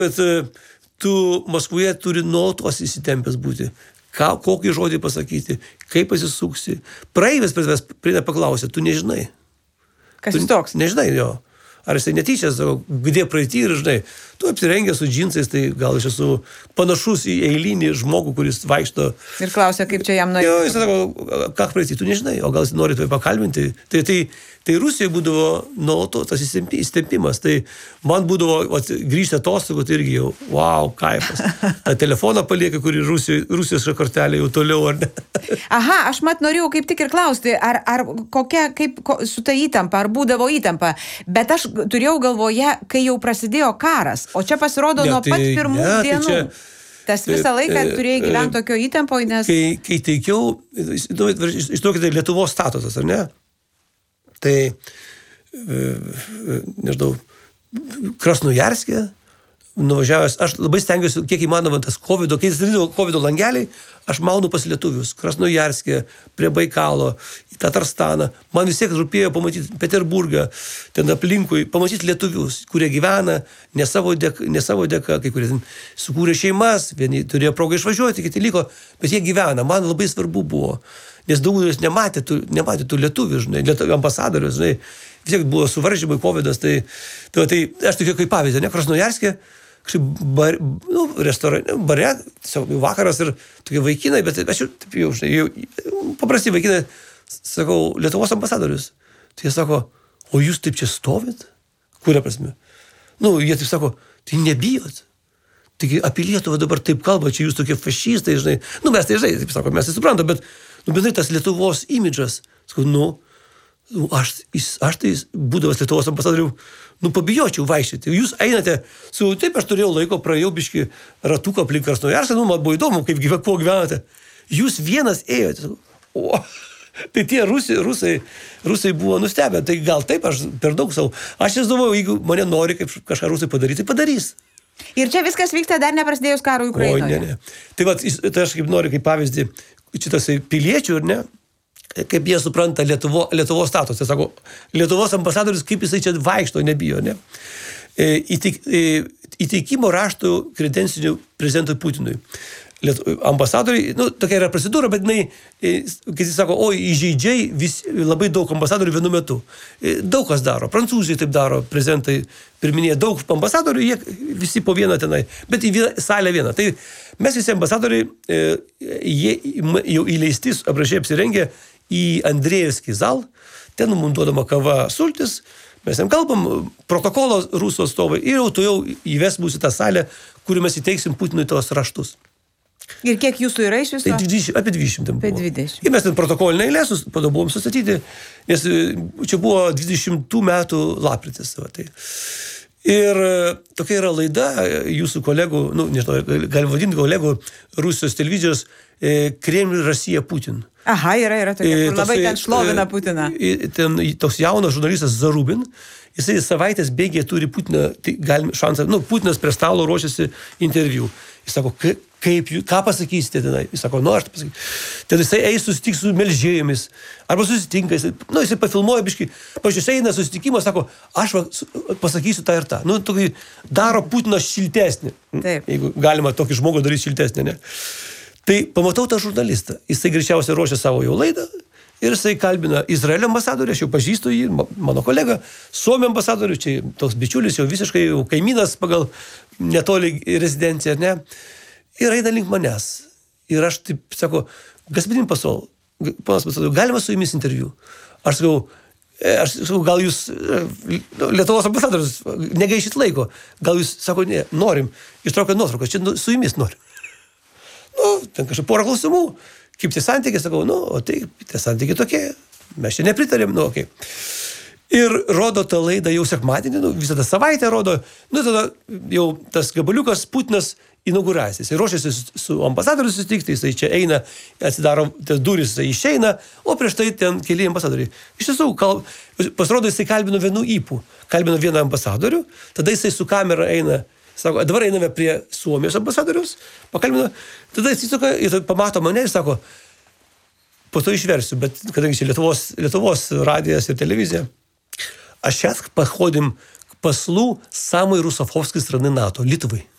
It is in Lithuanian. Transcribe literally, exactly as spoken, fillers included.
Bet tu Maskvoje turi nuolatos įsitempęs būti. Ką, kokį žodį pasakyti, kaip pasisuksi. Praeivis prie tavęs prieina paklausė, tu nežinai. Kas jis toks? Nežinai jo. Ar jisai netyčia, sako, gdė praeitį ir žinai, tu apsirengęs su džinsais, tai gal aš esu panašus į eilinį žmogų, kuris vaikšto. Ir klausia, kaip čia jam norėtų. Jo, jis sako, ką praeitį, tu nežinai, o gal jis nori tave pakalbinti. Tai, tai, tai Rusijoje būdavo nuolatos tas įstempimas. Tai man būdavo at, grįžti atostogų, tai irgi jau, wow, kaifas. Ta telefoną palieka, kuri Rusijos, Rusijos kortelė jau toliau, ar ne? Aha, aš mat norėjau kaip tik ir klausti, ar, ar kokia, kaip ko, su ta įtampa, ar būdavo įtampa. Bet aš turėjau galvoje, kai jau prasidėjo karas, o čia pasirodo ne, nuo tai, pat pirmų ne, dienų. Tai čia, tas visą laiką turėjai gyventi tokio įtampoje, nes... Kai, kai teikiau, išduokite, Lietuvos statusas, ar ne? Tai, nežinau, Krasnojarske, nuvažiavęs, aš labai stengiuosi, kiek įmanoma tas COVID, kai atsidarydavo COVID langeliai, aš maunu pas lietuvius, Krasnojarske, prie Baikalo, į Tatarstaną. Man vis tiek rūpėjo pamatyti Peterburgą, ten aplinkui, pamatyti lietuvius, kurie gyvena ne savo dėka, ne savo dėka, kai kurie sukūrė šeimas, vieni turėjo progą išvažiuoti, kiti liko, bet jie gyvena. Man labai svarbu buvo, nes daugelis nematė tų, nematė tų lietuvių, žinai, lietuvių ambasadorius, žinai, vis tiek buvo suvaržymai, covidas, tai, tai, tai aš tokia kaip pavyzdė, ne, Krasnojarske, kažkaip bar, nu, restorane, bare, tiesiog vakaras ir tokie vaikinai, bet aš jau, taip jau, žinai, jau, paprasti vaikinai, sakau, Lietuvos ambasadorius. Tai jie sako, o jūs taip čia stovit? Kuria prasme? Nu, jie taip sako, tai nebijot. Taigi apie Lietuvą dabar taip kalba, čia jūs tokie fašistai, žinai. Nu, mes tai, žinai, taip sako, mes tai suprantam, bet, nu, bendrai tas Lietuvos imidžas, sakau, nu, aš, aš tai, būdavas Lietuvos ambasadorių, nu, pabijočiau vaikščioti. Jūs einate, su, taip aš turėjau laiko, praėjau biškį ratuką aplink Krasnojarską, nu, man buvo įdomu, kaip gyve, kuo gyvenate. Jūs vienas ėjote. O, tai tie rusai, rusai, rusai buvo nustebę, tai gal taip, aš per daug savo. Aš įsivaizduoju, jeigu mane nori kaip kažką rusai padaryti, tai padarys. Ir čia viskas vyksta dar neprasidėjus karui Ukrainoje. O, ne, ne. Tai, va, tai aš kaip noriu, kaip pavyzdį, šitas piliečių, ar ne, kaip jie supranta Lietuvo, Lietuvos statusą. Sako, Lietuvos ambasadorius, kaip jisai čia vaikšto, nebijo, ne? Įteik, įteikimo raštų kredencinių prezidentui Putinui. Lietu, ambasadoriai, nu, tokia yra procedūra, bet jinai, kai jis sako, oi, įžeidžiai vis, labai daug ambasadorių vienu metu. Daug kas daro. Prancūzai taip daro, prezidentai pirminėje daug ambasadorių, jie visi po vieną tenai, bet į vieną, salę vieną. Tai mes visi ambasadoriai, jie jau įleisti, aprašiai apsirengę į Andrėjevskį zal, ten mums duodama kava sultis, mes jam kalbam, protokolo rusų atstovai ir jau tu jau įves mūsų tą salę, kurį mes įteiksim Putinui tos raštus. Ir kiek jūsų yra iš viso? Tai dvidešimt, apie dvidešimt ten buvo. Apie dvidešimt. Ir mes ten protokolinę eilę buvom sustatyti, nes čia buvo dvidešimtų metų lapkritis. Va, tai. Ir tokia yra laida jūsų kolegų, nu, nežinau, gali vadinti kolegų Rusijos televizijos Kremlius, Rusija, Putin. Aha, yra, yra tokia, kur labai ten šlovina Putiną. Ten toks jaunas žurnalistas Zarubin, jisai savaitės bėgė turi Putiną, tai galim šansą, nu, Putinas prie stalo ruošiasi interviu. Jis sako, kaip, ką pasakysite tenai? Jis sako, nu, aš tai pasakysiu. Ten jisai eis susitiks su melžėjomis, arba susitinka, jisai, nu, jisai pafilmuoja biškį, pažiūrėjus eina susitikimą, sako, aš va, pasakysiu tą ir tą. Nu, tokį daro Putiną šiltesnį. Taip. Jeigu galima tokį žmogų daryti šiltesnį, ne? Tai pamatau tą žurnalistą. Jisai greičiausiai ruošia savo jau laidą ir jisai kalbina Izraelio ambasadorių, aš jau pažįstu jį, mano kolega, Suomio ambasadorių, čia toks bičiulis, jau visiškai jau kaimynas pagal netoli rezidenciją, ne? Ir eina link manęs. Ir aš taip sako, господин посол, ponas ambasadorius, galima su jumis interviu? Aš sakau, aš sakau, gal jūs, Lietuvos ambasadorius, negaišit laiko, gal jūs, sako, ne, norim, ištraukia nuotraukas, čia su jumis norim. Nu, ten kažkaip porą klausimų, kaip tie santykiai, sakau, nu, o tai tie santykiai tokie, mes čia nepritarėm, nu, okei. Okay. Ir rodo tą laidą jau sekmadienį, nu, visą tą savaitę rodo, nu, tada jau tas gabaliukas Putinas inauguracijai. Jisai ruošiasi su ambasadoriu susitikti, jisai čia eina, atsidaro tas duris, jisai išeina, o prieš tai ten keli ambasadoriai. Iš tiesų, kal... pasirodo, jisai kalbino vienų įpų, kalbino vieną ambasadorių, tada jisai su kamera eina. Sako, dabar einame prie Suomijos ambasadorius, pakalbino, tada atsisuka ir pamato mane ir sako, po to išversiu, bet kadangi čia Lietuvos, Lietuvos radijas ir televizija, aš сейчас походим к послу самой русофобской страны НАТО, Литвы.